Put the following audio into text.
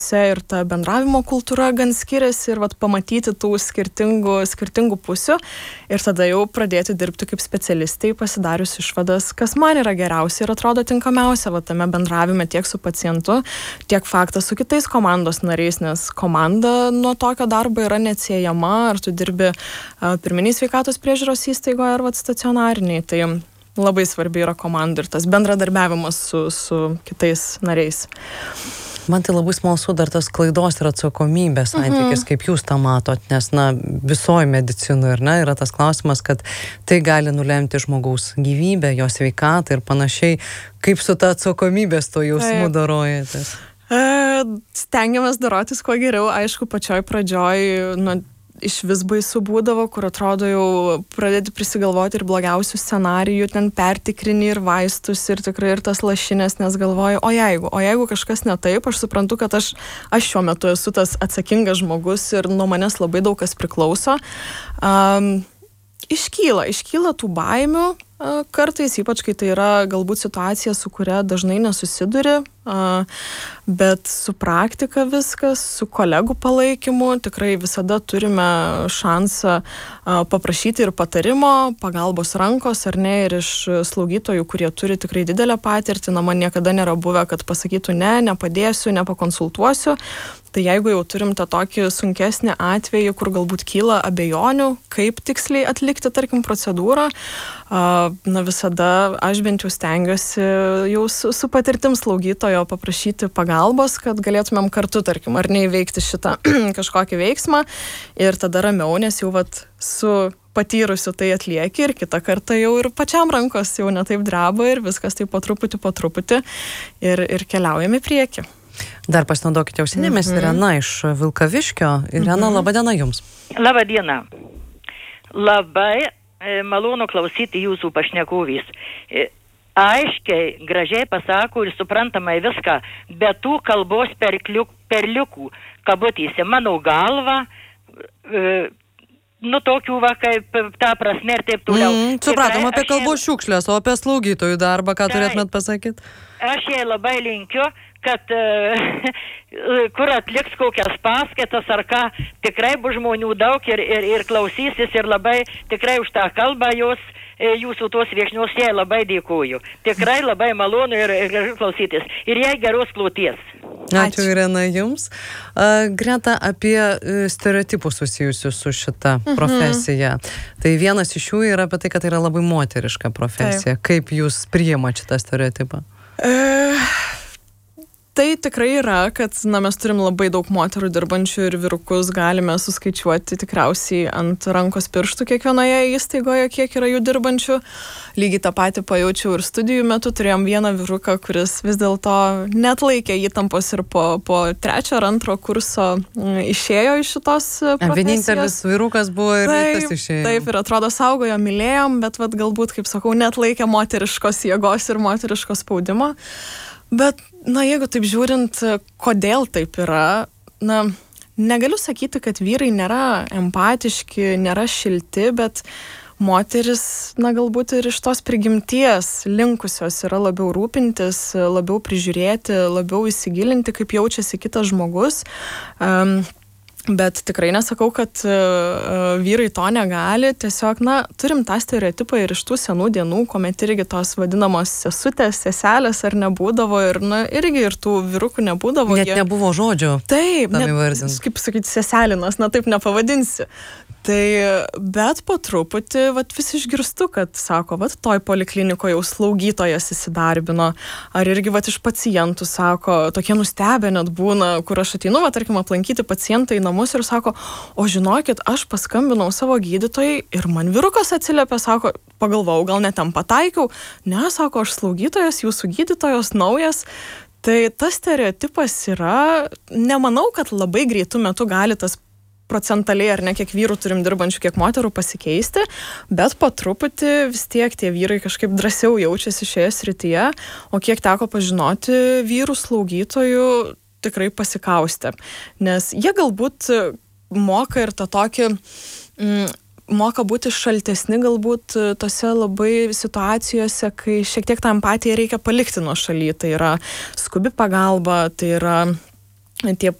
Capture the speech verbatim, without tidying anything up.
ir ta bendravimo kultūra gan skiriasi ir vat pamatyti tų skirtingų, skirtingų pusių ir tada jau pradėti dirbti kaip specialistai, pasidarius išvadas, kas man yra geriausia ir atrodo tinkamiausia va tame bendravime tiek su pacientu, tiek faktas su kitais komandos nariais, nes komanda nuo tokio darbo yra neatsiejama, ar tu dirbi uh, pirminiai sveikatos priežiūros įstaigoje ar vat stacionariniai, tai labai svarbi yra komanda ir tas bendradarbiavimas su, su kitais nariais. Man tai labai smalsu dar tas klaidos ir atsakomybės santykis, mhm. kaip jūs tą matot, nes, na, visoje medicinoje, ir, na, yra tas klausimas, kad tai gali nulemti žmogaus gyvybę, jo sveikatą ir panašiai. Kaip su ta atsakomybės to jausmu darojatės? E, stengiamės darotis kuo geriau, aišku, pačioj pradžioj, nu, iš vis baisu būdavo, kur atrodo jau pradėti prisigalvoti ir blogiausių scenarijų, ten pertikrini ir vaistus ir tikrai ir tas lašinės, nes galvoju, o jeigu, o jeigu kažkas ne taip, aš suprantu, kad aš, aš šiuo metu esu tas atsakingas žmogus ir nuo manęs labai daug kas priklauso. Um, iškyla, iškyla tų baimių uh, kartais, ypač kai tai yra galbūt situacija, su kuria dažnai nesusiduri, uh, bet su praktika viskas, su kolegų palaikymu, tikrai visada turime šansą uh, paprašyti ir patarimo, pagalbos rankos, ar ne, ir iš slaugytojų, kurie turi tikrai didelę patirtį, na, man niekada nėra buvę, kad pasakytų ne, nepadėsiu, nepakonsultuosiu. Tai jeigu jau turim tą tokį sunkesnį atvejį, kur galbūt kyla abejonių, kaip tiksliai atlikti, tarkim, procedūrą, na visada aš bent jau stengiuosi jau su, su patirtim slaugytojo paprašyti pagalbos, kad galėtumėm kartu, tarkim, ar neįveikti šitą kažkokį veiksmą ir tada ramiau, nes jau vat su patyrusiu tai atlieki ir kitą kartą jau ir pačiam rankos jau netaip dreba ir viskas taip po truputį, po truputį ir, ir keliaujame į priekį. Dar pasinaudokite ausinėmis, mm-hmm. Irena iš Vilkaviškio. Irena, mm-hmm. laba diena jums. Labą dieną. Labai e, malonu klausyti jūsų pašnekovės. E, aiškiai, gražiai pasako ir suprantamai viską, be tų kalbos perliuk, perliukų, kabutėse, mano galva, e, nu tokių va, kaip ta prasme ir taip toliau. Mm, supratom, apie kalbos šiukšlės, o apie slaugytojų darbą, ką tai, turėtumėt pasakyti? Aš jai labai linkiu, kad uh, kur atliks kokias paskaitas ar ką, tikrai bus žmonių daug ir, ir, ir klausysis ir labai tikrai už tą kalbą jos, jūsų tos viešnios jai labai dėkuoju. Tikrai labai malonu ir, ir klausytis. Ir jai geros kloties. Ačiū, Ačiū Irena, jums. Uh, Greta, apie uh, stereotipus susijusius su šita mhm. profesija. Tai vienas iš jų yra apie tai, kad tai yra labai moteriška profesija. Taip. Kaip jūs priimat šitą stereotipą? Uh... Tai tikrai yra, kad na, mes turim labai daug moterų dirbančių ir vyrukus galime suskaičiuoti tikriausiai ant rankos pirštų kiekvienoje įstaigoje, kiek yra jų dirbančių. Lygiai tą patį pajaučiau ir studijų metu. Turėjom vieną vyruką, kuris vis dėlto neatlaikė įtampos ir po, po trečio ar antro kurso išėjo iš šitos profesijos. Vienintelis vyrukas buvo ir taip, tas išėjo. Taip, ir atrodo saugojo, mylėjom, bet vat, galbūt, kaip sakau, neatlaikė moteriškos jėgos ir moteriško spaudimo. Bet, na, jeigu taip žiūrint, kodėl taip yra, na, negaliu sakyti, kad vyrai nėra empatiški, nėra šilti, bet moteris, na, galbūt ir iš tos prigimties linkusios yra labiau rūpintis, labiau prižiūrėti, labiau įsigilinti, kaip jaučiasi kitas žmogus. Um, Bet tikrai nesakau, kad uh, vyrai to negali, tiesiog, na, turim tą stereotipą ir iš tų senų dienų, kuomet irgi tos vadinamos sesutės, seselės ar nebūdavo ir, na, irgi ir tų vyrukų nebūdavo. Net jie... nebuvo žodžio. Taip, net, kaip sakyti, seselinas, na, taip nepavadinsi. Tai, bet po truputį, vat, vis išgirstu, kad, sako, vat, toj poliklinikoje jau slaugytojas įsidarbino, ar irgi, vat, iš pacientų, sako, tokie nustebę net būna, kur aš ateinu, vat, tarkim, aplankyti pacientą į namus ir sako, o žinokit, aš paskambinau savo gydytojai ir man vyrukas atsiliepė, sako, pagalvojau, gal net ten pataikiau, ne, sako, aš slaugytojas, jūsų gydytojas naujas. Tai tas stereotipas yra, nemanau, kad labai greitų metų gali tas procentaliai ar ne, kiek vyrų turim dirbančių, kiek moterų pasikeisti, bet po truputį vis tiek tie vyrai kažkaip drąsiau jaučiasi šioje srityje, o kiek teko pažinoti vyrų slaugytojų, tikrai pasikaustė. Nes jie galbūt moka ir tą tokį, mm, moka būti šaltesni galbūt tose labai situacijose, kai šiek tiek tą empatiją reikia palikti nuo šaly. Tai yra skubi pagalba, tai yra tie